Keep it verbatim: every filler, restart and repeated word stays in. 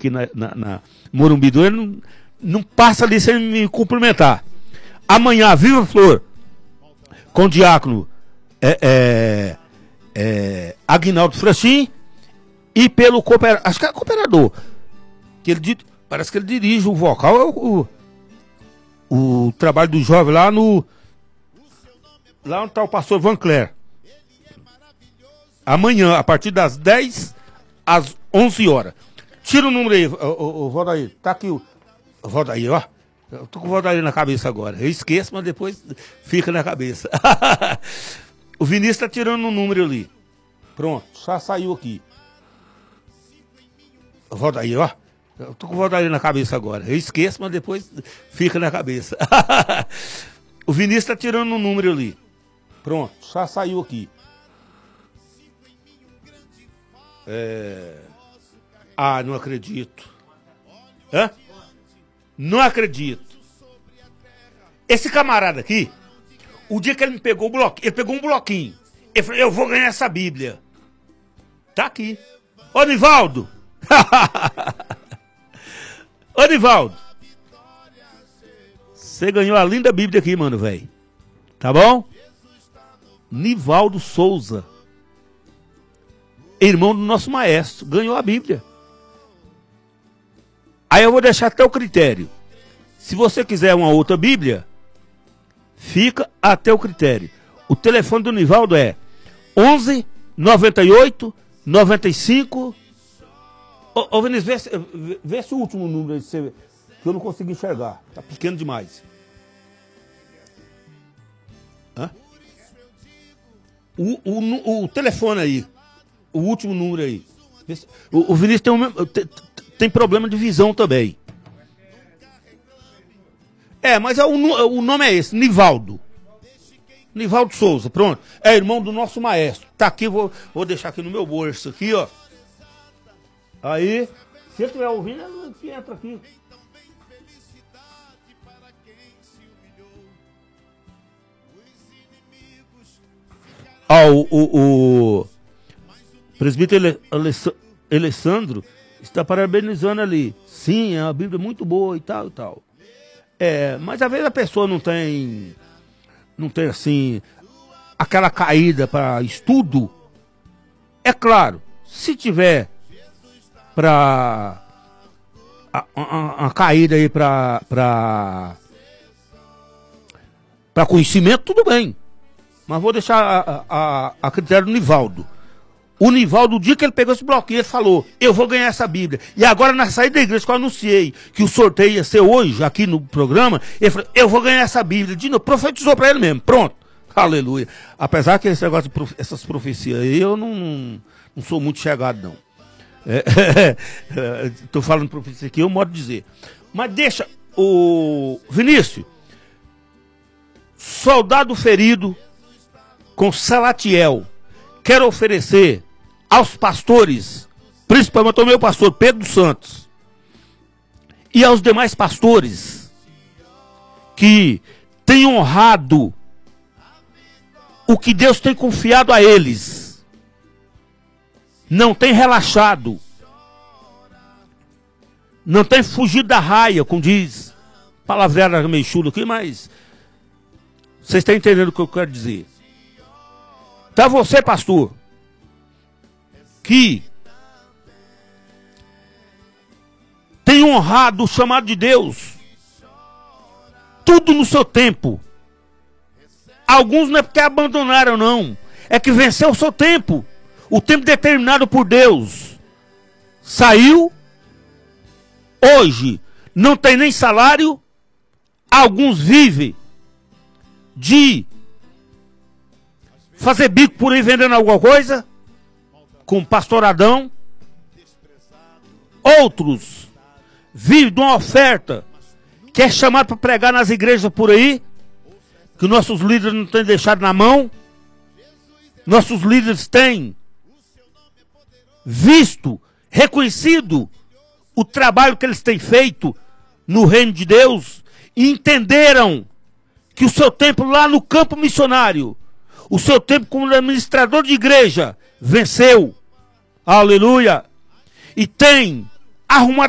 aqui na, na, na Morumbi, ele não, não passa ali sem me cumprimentar. Amanhã, Viva Flor, com o diácono é, é, é, Aguinaldo Franchin, e pelo cooperador, acho que é cooperador, que ele, parece que ele dirige o vocal, o, o, o trabalho do jovem lá no, lá onde está o pastor Van Cler. Amanhã, a partir das dez às onze horas. Tira o número aí, o Valdair, tá aqui o Valdair, ó. Eu tô com o Valdair na cabeça agora. Eu esqueço, mas depois fica na cabeça. O Vinícius tá tirando um número ali. Pronto, já saiu aqui. O Valdair, ó. Eu tô com o Valdair na cabeça agora. Eu esqueço, mas depois fica na cabeça. O Vinícius tá tirando um número ali. Pronto, já saiu aqui. É... Ah, não acredito. Hã? Não acredito. Esse camarada aqui, o dia que ele me pegou o bloquinho, ele pegou um bloquinho. Ele falou, eu vou ganhar essa Bíblia. Tá aqui. Ô, Nivaldo. Ô, Nivaldo. Você ganhou a linda Bíblia aqui, mano, velho. Tá bom? Nivaldo Souza, irmão do nosso maestro, ganhou a Bíblia. Aí eu vou deixar até o critério. Se você quiser uma outra Bíblia, fica até o critério. O telefone do Nivaldo é onze, noventa e oito, noventa e cinco. Ô, ô Vinícius, vê, vê esse último número aí, você, que eu não consigo enxergar. Tá pequeno demais. Hã? O, o, o telefone aí. O último número aí. O, o Vinícius tem, um, tem, tem problema de visão também. É, mas é o, o nome é esse, Nivaldo. Nivaldo Souza, pronto. É irmão do nosso maestro. Tá aqui, vou, vou deixar aqui no meu bolso aqui, ó. Aí, se ele estiver ouvindo, ele entra aqui. Ó, o... o, o presbítero Alessandro está parabenizando ali. Sim, é uma Bíblia muito boa e tal e tal. É, mas às vezes a pessoa não tem, não tem assim, aquela caída para estudo. É claro, se tiver para uma caída aí para para para conhecimento, tudo bem. Mas vou deixar a, a, a critério do Nivaldo. O Nivaldo, o dia que ele pegou esse bloquinho, ele falou, eu vou ganhar essa Bíblia. E agora, na saída da igreja, que eu anunciei que o sorteio ia ser hoje, aqui no programa, ele falou, eu vou ganhar essa Bíblia. De novo, profetizou para ele mesmo, pronto. Aleluia. Apesar que esse negócio de profe essas profecias aí, eu não, não sou muito chegado, não. Estou é, falando profecia aqui, eu modo de dizer. Mas deixa, o Vinícius, soldado ferido com Salatiel, quero oferecer aos pastores, principalmente ao meu pastor Pedro Santos, e aos demais pastores que têm honrado o que Deus tem confiado a eles, não tem relaxado, não tem fugido da raia, como diz, palavreada meio chulo aqui, mas vocês estão entendendo o que eu quero dizer. Tá você, pastor, que tem honrado o chamado de Deus, tudo no seu tempo. Alguns não é porque abandonaram, não. É que venceu o seu tempo. O tempo determinado por Deus. Saiu. Hoje não tem nem salário. Alguns vivem de fazer bico por aí vendendo alguma coisa, com pastoradão. Outros vivem de uma oferta que é chamado para pregar nas igrejas por aí, que nossos líderes não têm deixado na mão. Nossos líderes têm visto, reconhecido o trabalho que eles têm feito no reino de Deus e entenderam que o seu tempo lá no campo missionário, o seu tempo como administrador de igreja, venceu. Aleluia. E tem arrumado